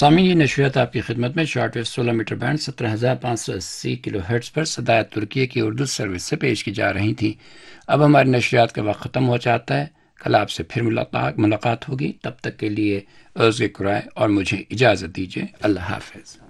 सामईन, ये नशरियात आपकी खिदमत में short wave 16 metre band 17,580 kilo hertz पर सदायत तुर्की की उर्दू सर्विस से पेश की जा रही थी। अब हमारी नशरियात का वक्त ख़त्म हो जाता है। कल आपसे फिर मुलाकात होगी। तब तक के लिए अर्ज़ कुराए और मुझे इजाज़त दीजिए। अल्लाह हाफ़िज़।